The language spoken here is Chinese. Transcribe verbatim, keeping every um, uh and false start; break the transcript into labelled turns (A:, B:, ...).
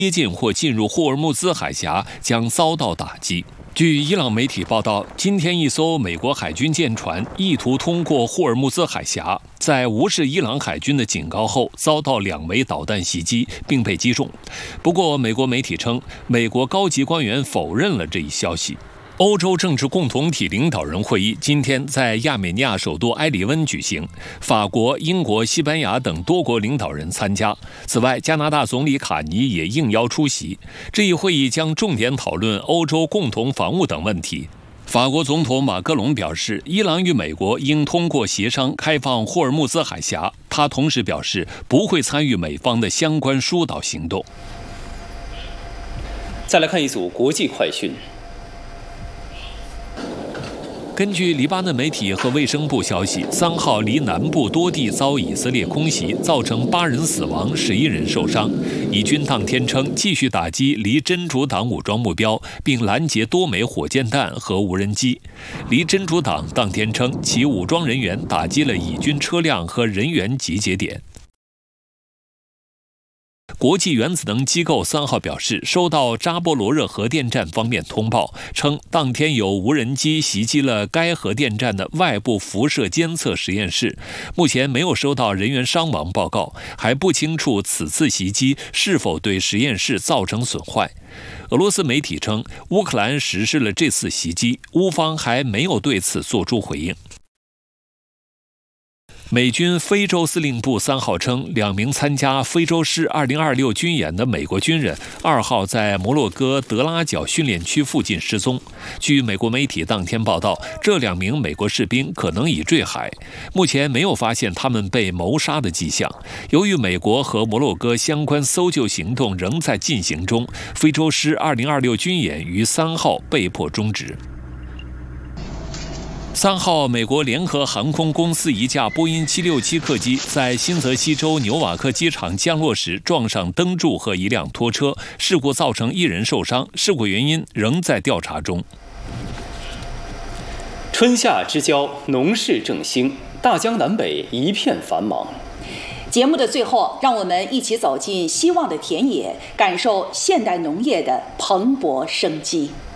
A: 接近或进入霍尔木兹海峡将遭到打击。据伊朗媒体报道，今天一艘美国海军舰船意图通过霍尔木兹海峡，在无视伊朗海军的警告后，遭到两枚导弹袭击，并被击中。不过，美国媒体称，美国高级官员否认了这一消息。欧洲政治共同体领导人会议今天在亚美尼亚首都埃里温举行，法国、英国、西班牙等多国领导人参加。此外，加拿大总理卡尼也应邀出席。这一会议将重点讨论欧洲共同防务等问题。法国总统马克龙表示，伊朗与美国应通过协商开放霍尔木兹海峡。他同时表示，不会参与美方的相关疏导行动。
B: 再来看一组国际快讯。
A: 根据黎巴嫩媒体和卫生部消息，三号黎南部多地遭以色列空袭，造成八人死亡，十一人受伤。以军当天称，继续打击离真主党武装目标，并拦截多枚火箭弹和无人机。离真主党当天称，其武装人员打击了以军车辆和人员集结点。国际原子能机构三号表示，收到扎波罗热核电站方面通报，称当天有无人机袭击了该核电站的外部辐射监测实验室，目前没有收到人员伤亡报告，还不清楚此次袭击是否对实验室造成损坏。俄罗斯媒体称，乌克兰实施了这次袭击，乌方还没有对此作出回应。美军非洲司令部三号称，两名参加非洲狮二零二六军演的美国军人二号在摩洛哥德拉角训练区附近失踪。据美国媒体当天报道，这两名美国士兵可能已坠海，目前没有发现他们被谋杀的迹象。由于美国和摩洛哥相关搜救行动仍在进行中，非洲狮二零二六军演于三号被迫终止。三号，美国联合航空公司一架波音七六七客机在新泽西州纽瓦克机场降落时撞上灯柱和一辆拖车，事故造成一人受伤，事故原因仍在调查中。
B: 春夏之交，农事正兴，大江南北一片繁忙。
C: 节目的最后，让我们一起走进希望的田野，感受现代农业的蓬勃生机。